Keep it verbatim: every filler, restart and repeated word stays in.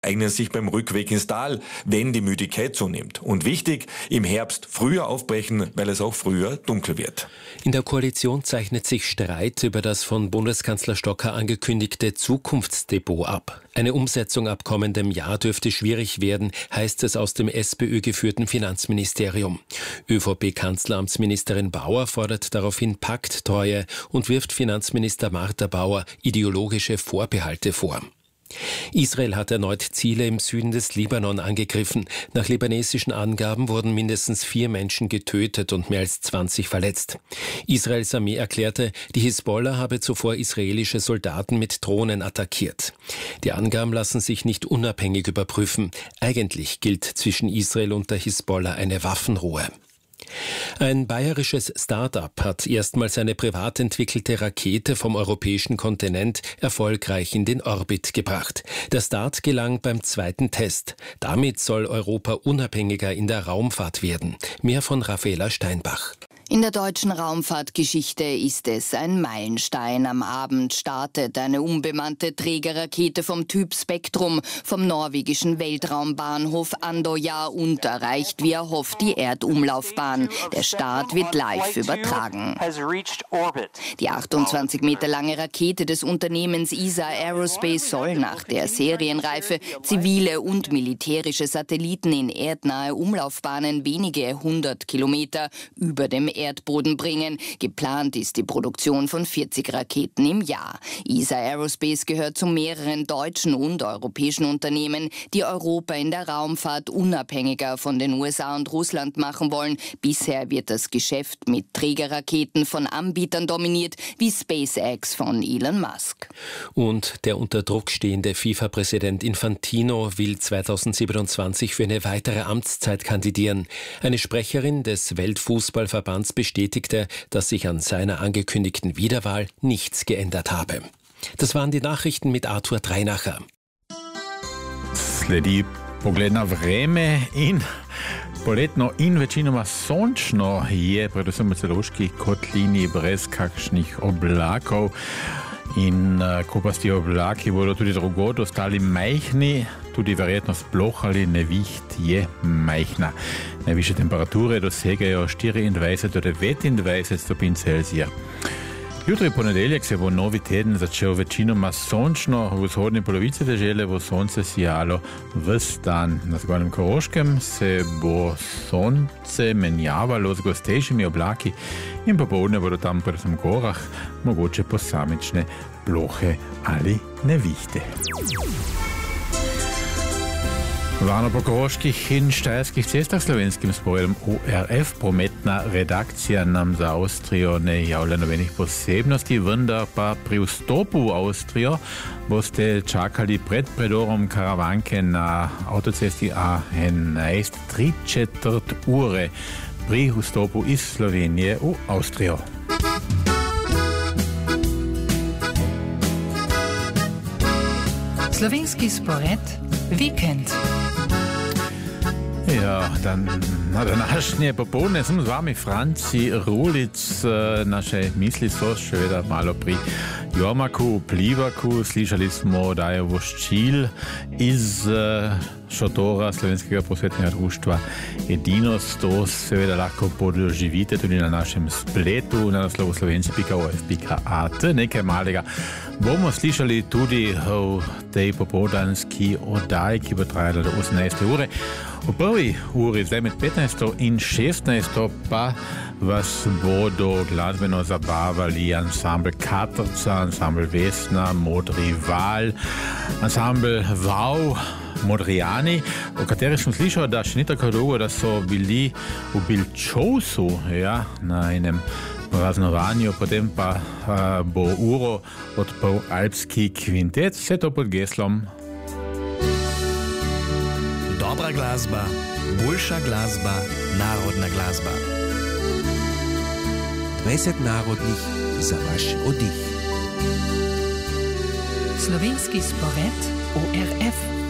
eignen sich beim Rückweg ins Tal, wenn die Müdigkeit zunimmt. Und wichtig, im Herbst früher aufbrechen, weil es auch früher dunkel wird. In der Koalition zeichnet sich Streit über das von Bundeskanzler Stocker angekündigte Zukunftsdepot ab. Eine Umsetzung ab kommendem Jahr dürfte schwierig werden, heißt es aus dem SPÖ-geführten Finanzministerium. ÖVP-Kanzleramtsministerin Bauer fordert daraufhin Pakttreue und wirft Finanzminister Martha Bauer ideologische Vorbehalte vor. Israel hat erneut Ziele im Süden des Libanon angegriffen. Nach libanesischen Angaben wurden mindestens vier Menschen getötet und mehr als zwanzig verletzt. Israels Armee erklärte, die Hisbollah habe zuvor israelische Soldaten mit Drohnen attackiert. Die Angaben lassen sich nicht unabhängig überprüfen. Eigentlich gilt zwischen Israel und der Hisbollah eine Waffenruhe. Ein bayerisches Start-up hat erstmals eine privat entwickelte Rakete vom europäischen Kontinent erfolgreich in den Orbit gebracht. Der Start gelang beim zweiten Test. Damit soll Europa unabhängiger in der Raumfahrt werden. Mehr von Raffaela Steinbach. In der deutschen Raumfahrtgeschichte ist es ein Meilenstein. Am Abend startet eine unbemannte Trägerrakete vom Typ Spektrum vom norwegischen Weltraumbahnhof Andøya und erreicht, wie er hofft, die Erdumlaufbahn. Der Start wird live übertragen. Die achtundzwanzig Meter lange Rakete des Unternehmens E S A Aerospace soll nach der Serienreife zivile und militärische Satelliten in erdnahe Umlaufbahnen wenige hundert Kilometer über dem Erdboden bringen. Geplant ist die Produktion von vierzig Raketen im Jahr. E S A Aerospace gehört zu mehreren deutschen und europäischen Unternehmen, die Europa in der Raumfahrt unabhängiger von den U S A und Russland machen wollen. Bisher wird das Geschäft mit Trägerraketen von Anbietern dominiert, wie SpaceX von Elon Musk. Und der unter Druck stehende FIFA-Präsident Infantino will zweitausendsiebenundzwanzig für eine weitere Amtszeit kandidieren. Eine Sprecherin des Weltfußballverbands bestätigte, dass sich an seiner angekündigten Wiederwahl nichts geändert habe. Das waren die Nachrichten mit Arthur Dreinacher. Sledi pogled na vreme in poletno in večinoma sončno je, predvsem v Celovški kotlini brez kakšnih oblakov. In ko pa ti oblaki bodo tudi drugod ostali majhni, tudi verjetnost ploh ali neviht je majhna. Najvišje temperature dosegajo štiriindvajset do devetindvajset stopinj Celzija. Jutri ponedeljek se bo novi teden začel večinoma sončno, v vzhodni polovici dežele bo sonce sijalo ves dan. Na Zgornjem Koroškem se bo sonce menjavalo z gostejšimi oblaki in popoldne bodo tam predvsem v gorah mogoče posamične plohe ali nevihte. Varno po koroških in štajerskih cestah slovenskim spojem U R F prometna redakcija nam za Avstrijo ne javlja nobenih posebnosti, vendar pa pri vstopu v Avstrijo boste čakali pred predorom Karavanke na avtocesti A enajst tri četrt ure pri vstopu iz Slovenije v Avstrijo. Slovenski spored Vikend. Ja, dan, na današnje popoldne sem z vami Franci Rulic. Naše misli so še vedno malo pri Jomaku, Plivaku. Slišali smo, da je voščil iz šotora Slovenskega prosvetnega društva Edinost. To seveda lahko podživite tudi na našem spletu na naslovu slovenci pika o f pika a t. Nekaj malega bomo slišali tudi v tej popoldanski oddaji, ki bo trajala do osemnajste ure. V prvi uri, zdaj med petnajsto in šestnajsto, pa vas bodo glasbeno zabavali ansambl Katrca, ansambl Vesna, Modri val, ansambl Vau, Modrijani, o katerih sem slišal, da še ni tako dolgo, da so bili v Bilčovsu, ja, na enem praznovanju, potem pa uh, bo uro odprl Alpski kvintet, vse to pod geslom Dobra glasba, boljša glasba, narodna glasba. dvajset narodnih za vaš oddih. Slovenski spored U R F.